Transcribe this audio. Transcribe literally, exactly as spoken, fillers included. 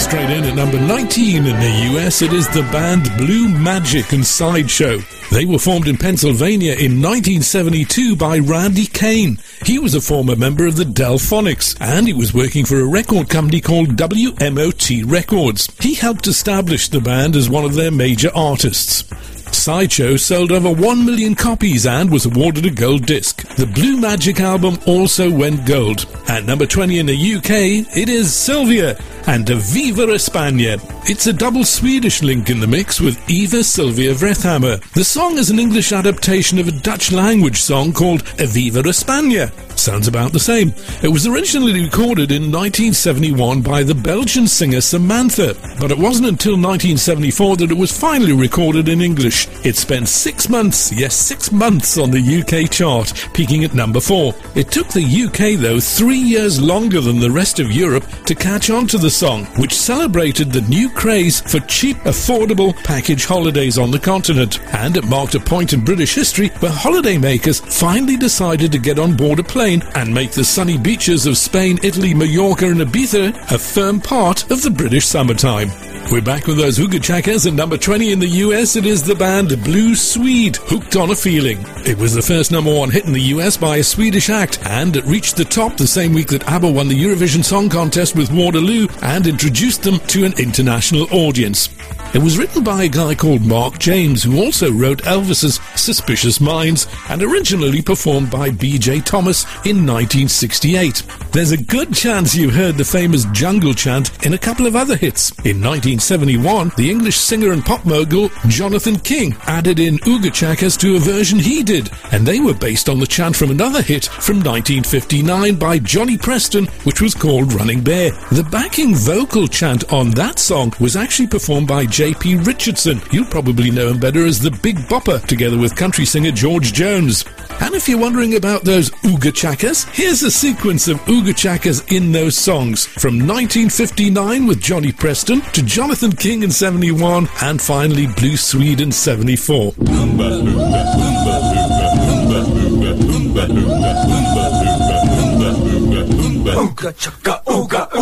Straight in at number nineteen in the U S, it is the band Blue Magic and Sideshow. They were formed in Pennsylvania in nineteen seventy-two by Randy Kane. He was a former member of the Delphonics, and he was working for a record company called W M O T Records. He helped establish the band as one of their major artists. Sideshow sold over one million copies and was awarded a gold disc. The Blue Magic album also went gold. At number twenty in the U K, it is Sylvia and Viva España. It's a double Swedish link in the mix with Eva Sylvia Vrethammer. The song is an English adaptation of a Dutch language song called Viva España. Sounds about the same. It was originally recorded in nineteen seventy-one by the Belgian singer Samantha, but it wasn't until nineteen seventy-four that it was finally recorded in English. It spent six months, yes, six months on the U K chart, peaking at number four. It took the U K, though, three years longer than the rest of Europe to catch on to the song, which celebrated the new craze for cheap, affordable package holidays on the continent. And it marked a point in British history where holidaymakers finally decided to get on board a plane and make the sunny beaches of Spain, Italy, Mallorca and Ibiza a firm part of the British summertime. We're back with those Hooga Chakas. At number twenty in the U S, it is the band Blue Swede, Hooked on a Feeling. It was the first number one hit in the U S by a Swedish act, and it reached the top the same week that ABBA won the Eurovision Song Contest with Waterloo and introduced them to an international audience. It was written by a guy called Mark James, who also wrote Elvis's Suspicious Minds, and originally performed by B J Thomas in nineteen sixty-eight. There's a good chance you heard the famous Jungle Chant in a couple of other hits. In nineteen seventy-one, the English singer and pop mogul Jonathan King added in Hooga Chakas to a version he did, and they were based on the chant from another hit from nineteen fifty-nine by Johnny Preston, which was called Running Bear. The backing vocal chant on that song was actually performed by J P Richardson. You'll probably know him better as the Big Bopper, together with country singer George Jones. And if you're wondering about those Hooga Chakas, here's a sequence of Hooga Chakas in those songs, from nineteen fifty-nine with Johnny Preston to Jonathan King in seventy-one, and finally Blue Swede in seventy-four. Hooga Chaka, Hooga.